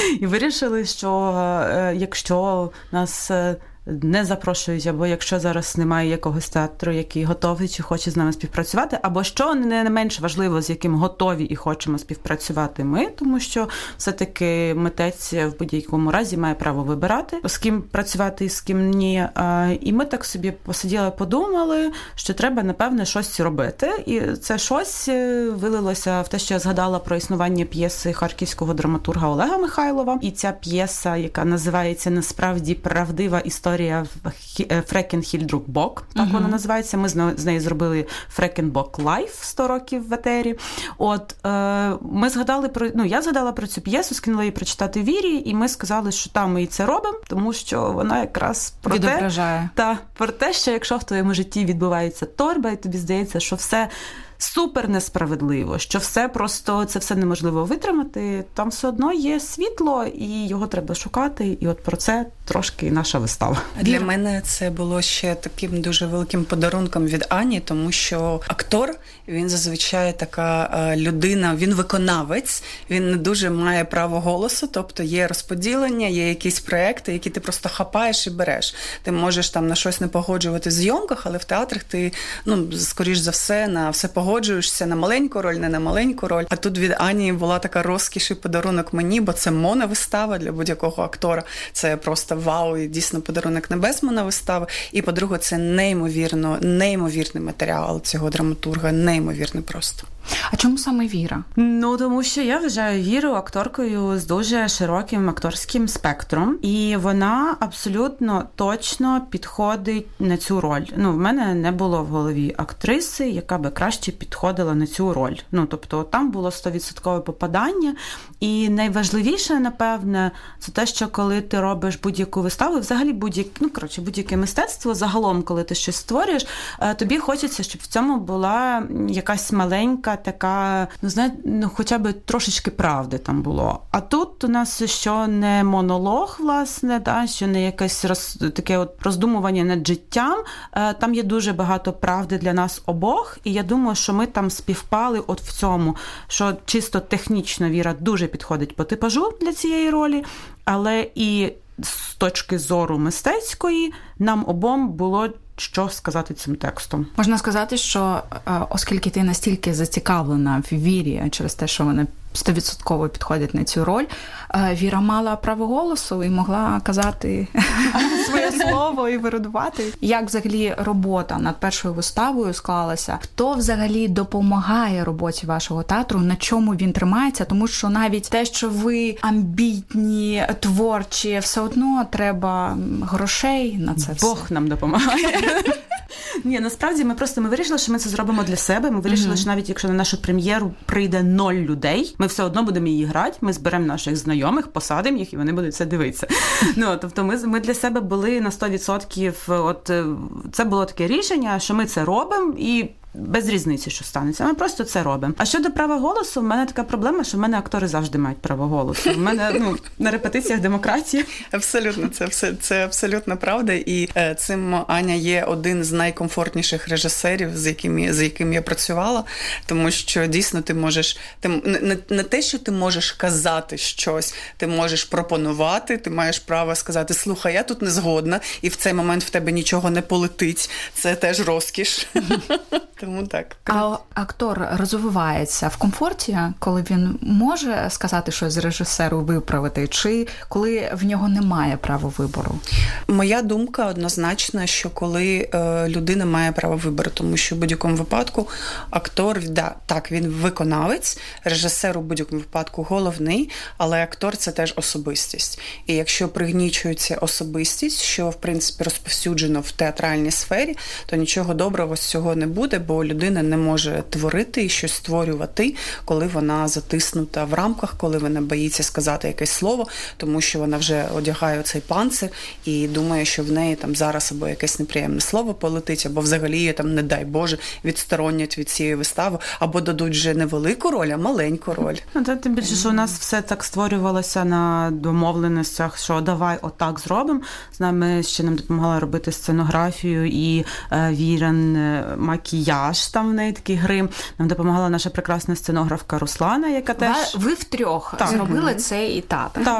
І вирішили, що якщо нас не запрошують, або якщо зараз немає якогось театру, який готовий чи хоче з нами співпрацювати, або що не менш важливо, з яким готові і хочемо співпрацювати ми, тому що все-таки митець в будь-якому разі має право вибирати, з ким працювати і з ким ні. І ми так собі посиділи, подумали, що треба, напевне, щось робити. І це щось вилилося в те, що я згадала про існування п'єси харківського драматурга Олега Михайлова. І ця п'єса, яка називається насправді «Правдива історія Фрекенхільдрук-Бок», так вона називається. Ми з нею зробили Фрекенбок Лайф 100 років в етері. Ми згадали я згадала про цю п'єсу, скинула її прочитати Вірі, і ми сказали, що там ми і це робимо, тому що вона якраз про те, що якщо в твоєму житті відбувається торба, і тобі здається, що все супер несправедливо, що це все неможливо витримати, там все одно є світло, і його треба шукати, і от про це трошки наша вистава. Для мене це було ще таким дуже великим подарунком від Ані, тому що актор, він зазвичай така людина, він виконавець, він не дуже має право голосу, тобто є розподілення, є якісь проекти, які ти просто хапаєш і береш. Ти можеш там на щось не погоджувати в зйомках, але в театрах ти, скоріш за все, на все погоджуєшся, на маленьку роль, не на маленьку роль. А тут від Ані була така розкіш і подарунок мені, бо це моновистава для будь-якого актора. Це просто вау, і дійсно подарунок небес моновистави. І, по-друге, це неймовірний матеріал цього драматурга, неймовірний просто. А чому саме Віра? Тому що я вважаю Віру акторкою з дуже широким акторським спектром, і вона абсолютно точно підходить на цю роль. В мене не було в голові актриси, яка би краще підходила на цю роль. Тобто там було 100% попадання, і найважливіше, напевне, це те, що коли ти робиш будь-яку виставу, взагалі будь-яке мистецтво, загалом, коли ти щось створюєш, тобі хочеться, щоб в цьому була якась маленька така, хоча б трошечки правди там було. А тут у нас що не монолог, власне, що не якесь таке от роздумування над життям. Там є дуже багато правди для нас обох, і я думаю, що ми там співпали от в цьому, що чисто технічно Віра дуже підходить по типажу для цієї ролі, але і з точки зору мистецької нам обом було що сказати цим текстом. Можна сказати, що оскільки ти настільки зацікавлена в Вірі через те, що вона 100% підходить на цю роль, Віра мала право голосу і могла казати своє слово і виридувати. Як взагалі робота над першою виставою склалася? Хто взагалі допомагає роботі вашого театру? На чому він тримається? Тому що навіть те, що ви амбітні, творчі, все одно треба грошей на це все. Бог нам допомагає. Ні, насправді ми вирішили, що ми це зробимо для себе. Ми вирішили, що навіть якщо на нашу прем'єру прийде 0 людей, ми все одно будемо її грати, ми зберемо наших знайомих, посадимо їх, і вони будуть це дивитися. Тобто ми для себе були на 100%, це було таке рішення, що ми це робимо, і без різниці, що станеться. Ми просто це робимо. А щодо права голосу, в мене така проблема, що в мене актори завжди мають право голосу. В мене на репетиціях демократія. Абсолютно, це абсолютно правда. І цим Аня є один з найкомфортніших режисерів, з яким я працювала, тому що дійсно ти можеш, не те, що ти можеш казати щось, ти можеш пропонувати, ти маєш право сказати: слухай, я тут не згодна, і в цей момент в тебе нічого не полетить. Це теж розкіш. Тому так. А актор розвивається в комфорті, коли він може сказати щось режисеру, виправити, чи коли в нього немає права вибору? Моя думка однозначна, що коли людина має право вибору, тому що в будь-якому випадку актор, він виконавець, режисер у будь-якому випадку головний, але актор – це теж особистість. І якщо пригнічується особистість, що, в принципі, розповсюджено в театральній сфері, то нічого доброго з цього не буде, бо людина не може творити і щось створювати, коли вона затиснута в рамках, коли вона боїться сказати якесь слово, тому що вона вже одягає цей панцир і думає, що в неї там зараз або якесь неприємне слово полетить, або взагалі її там, не дай Боже, відсторонять від цієї вистави, або дадуть вже не велику роль, а маленьку роль. Тим більше, що у нас все так створювалося на домовленостях, що давай отак зробимо. З нами ще нам допомагала робити сценографію і Вірен макіяж, там в неї такий грим. Нам допомагала наша прекрасна сценографка Руслана, яка теж... Ви втрьох зробили цей етап.